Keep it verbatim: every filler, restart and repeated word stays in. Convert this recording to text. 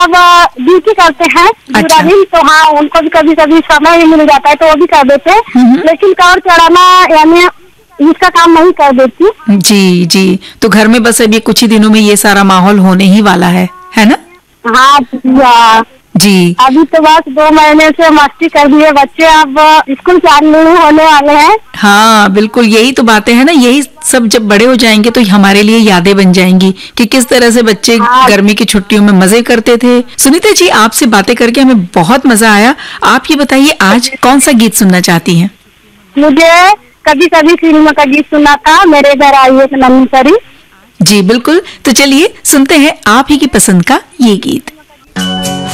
अब ड्यूटी करते हैं पूरा अच्छा। दिन, तो हाँ उनको भी कभी कभी समय ही मिल जाता है तो वो भी कर देते हैं, हम्म। लेकिन कवर चढ़ाना यानी इसका काम नहीं कर देती। जी जी, तो घर में बस अभी कुछ ही दिनों में ये सारा माहौल होने ही वाला है है ना? हाँ भैया, जी अभी तो बस दो महीने से मस्ती कर दिए बच्चे, अब स्कूल चालू होने वाले हैं। हाँ बिल्कुल, यही तो बातें हैं ना, यही सब जब बड़े हो जाएंगे तो हमारे लिए यादें बन जाएंगी कि किस तरह से बच्चे हाँ। गर्मी की छुट्टियों में मजे करते थे। सुनीता जी, आपसे बातें करके हमें बहुत मजा आया। आप ये बताइए आज कौन सा गीत सुनना चाहती हैं? मुझे कभी कभी फिल्म का गीत सुना था, मेरे घर आई एक नन्ही परी। जी बिल्कुल, तो चलिए सुनते हैं आप ही की पसंद का ये गीत।